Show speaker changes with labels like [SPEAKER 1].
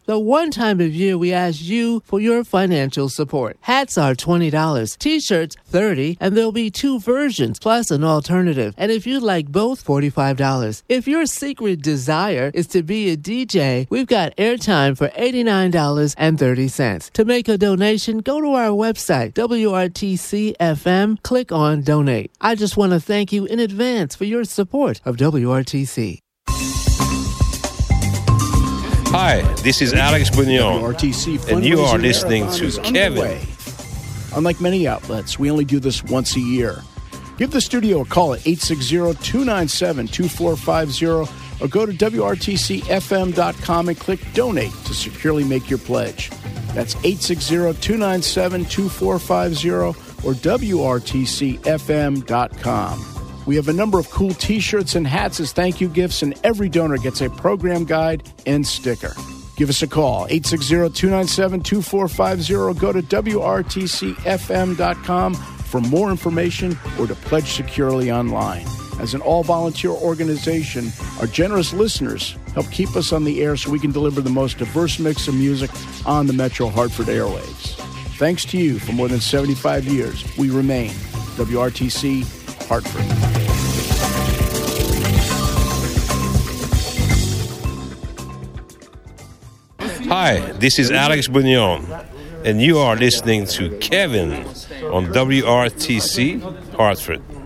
[SPEAKER 1] the one time of year we ask you for your financial support. Hats are $20, T-shirts $30, and there'll be 2 versions plus an alternative. And if you'd like both, $45. If your secret desire is to be a DJ, we've got airtime for $89.30. To make a donation, go to our website, WRTC-FM, click on Donate. I just want to thank you in advance for your support of WRTC.
[SPEAKER 2] Hi, this is Alex Bugnon, and you are listening to Kevin.
[SPEAKER 3] Unlike many outlets, we only do this once a year. Give the studio a call at 860-297-2450 or go to WRTCFM.com and click Donate to securely make your pledge. That's 860-297-2450 or WRTCFM.com. We have a number of cool T-shirts and hats as thank you gifts, and every donor gets a program guide and sticker. Give us a call, 860-297-2450, or go to WRTCFM.com for more information or to pledge securely online. As an all-volunteer organization, our generous listeners help keep us on the air so we can deliver the most diverse mix of music on the Metro Hartford airwaves. Thanks to you for more than 75 years, we remain WRTC Hartford.
[SPEAKER 2] Hi, this is Alex Bugnon, and you are listening to Kevin on WRTC Hartford.